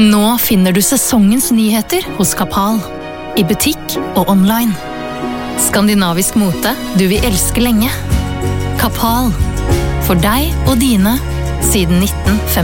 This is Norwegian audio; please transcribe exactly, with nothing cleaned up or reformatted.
Nå finner du sesongens nyheter hos Kapal, i butikk og online. Skandinavisk mote du vil elske lenge. Kapal, for deg og dine, siden nitten femti.